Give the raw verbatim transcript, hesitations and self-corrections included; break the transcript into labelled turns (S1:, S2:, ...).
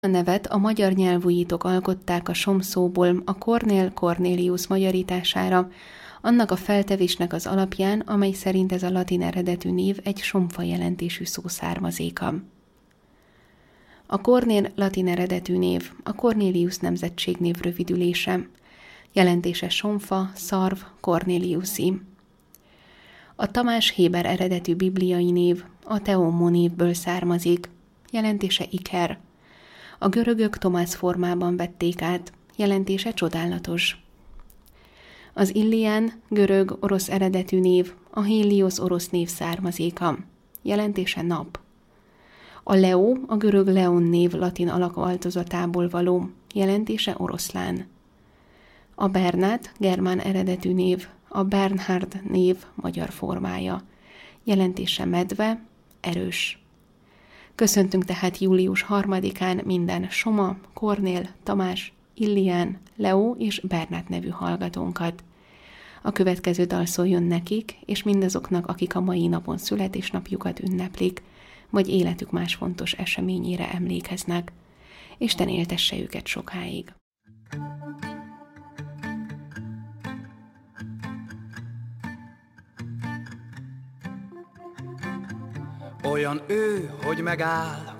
S1: A nevet a magyar nyelvújítók alkották a Somm szóból a Cornél Cornélius magyarítására, annak a feltevésnek az alapján, amely szerint ez a latin eredetű név egy somfa jelentésű szó származéka. A Cornél latin eredetű név a Cornélius nemzetségnév rövidülése, jelentése somfa, szarv, Cornéliusi. A Tamás Héber eredetű bibliai név a Teomó névből származik, jelentése iker. A görögök Tomász formában vették át, jelentése csodálatos. Az Illián görög orosz eredetű név a Héliosz orosz név származéka, jelentése nap. A Leo a görög Leon név latin alakváltozatából való, jelentése oroszlán. A Bernát germán eredetű név a Bernhard név magyar formája, jelentése medve, erős. Köszöntünk tehát július harmadikán minden Soma, Kornél, Tamás, Illián, Leo és Bernát nevű hallgatónkat. A következő dal szóljon nekik, és mindazoknak, akik a mai napon születésnapjukat ünneplik, vagy életük más fontos eseményére emlékeznek. Isten éltesse őket sokáig.
S2: Olyan ő, hogy megáll